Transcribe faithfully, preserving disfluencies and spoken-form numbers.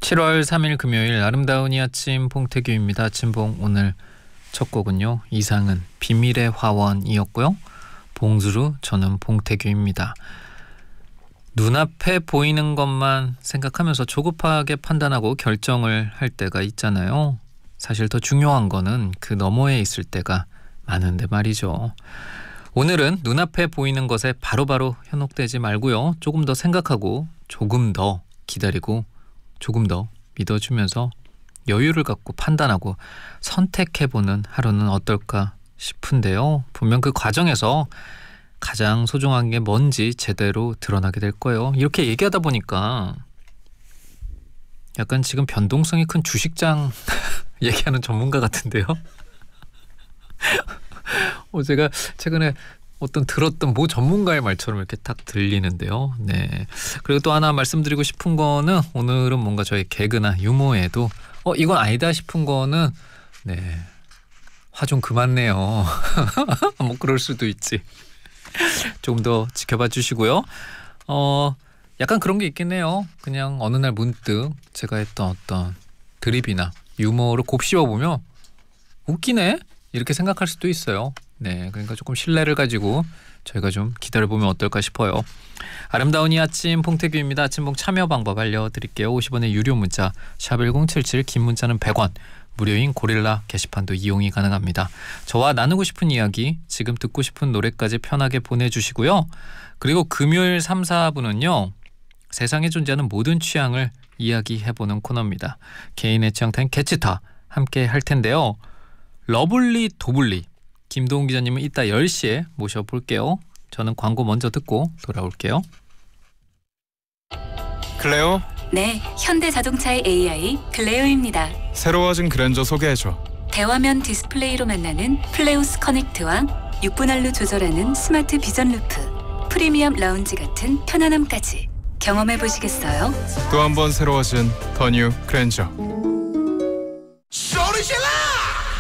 칠월 삼일 금요일 아름다운 이 아침 봉태규입니다. 아침봉 오늘 첫 곡은요. 이상은 비밀의 화원이었고요. 봉수루 저는 봉태규입니다. 눈앞에 보이는 것만 생각하면서 조급하게 판단하고 결정을 할 때가 있잖아요. 사실 더 중요한 거는 그 너머에 있을 때가 많은데 말이죠. 오늘은 눈앞에 보이는 것에 바로바로 현혹되지 말고요. 조금 더 생각하고 조금 더 기다리고 조금 더 믿어주면서 여유를 갖고 판단하고 선택해보는 하루는 어떨까 싶은데요. 분명 그 과정에서 가장 소중한 게 뭔지 제대로 드러나게 될 거예요. 이렇게 얘기하다 보니까 약간 지금 변동성이 큰 주식장 얘기하는 전문가 같은데요. 어, 제가 최근에 어떤 들었던 모 전문가의 말처럼 이렇게 딱 들리는데요. 네. 그리고 또 하나 말씀드리고 싶은 거는 오늘은 뭔가 저희 개그나 유머에도 어 이건 아니다 싶은 거는 네. 화 좀 그만 내요. 뭐 그럴 수도 있지. 조금 더 지켜봐 주시고요. 어 약간 그런 게 있긴 해요. 그냥 어느 날 문득 제가 했던 어떤 드립이나 유머를 곱씹어 보면 웃기네? 이렇게 생각할 수도 있어요. 네, 그러니까 조금 신뢰를 가지고 저희가 좀 기다려보면 어떨까 싶어요. 아름다운 이 아침 봉태규입니다. 아침봉 참여 방법 알려드릴게요. 오십 원의 유료 문자 샵 일공칠칠, 긴 문자는 백 원, 무료인 고릴라 게시판도 이용이 가능합니다. 저와 나누고 싶은 이야기, 지금 듣고 싶은 노래까지 편하게 보내주시고요. 그리고 금요일 삼, 사부는요. 세상에 존재하는 모든 취향을 이야기해보는 코너입니다. 개인의 취향타임 개치타 함께 할 텐데요. 러블리 도블리 김도훈 기자님은 이따 열 시에 모셔볼게요. 저는 광고 먼저 듣고 돌아올게요. 클레오? 네, 현대자동차의 에이아이 클레오입니다. 새로워진 그랜저 소개해줘. 대화면 디스플레이로 만나는 플레오스 커넥트와 육 분 할로 조절하는 스마트 비전 루프, 프리미엄 라운지 같은 편안함까지 경험해보시겠어요? 또 한 번 새로워진 더 뉴 그랜저.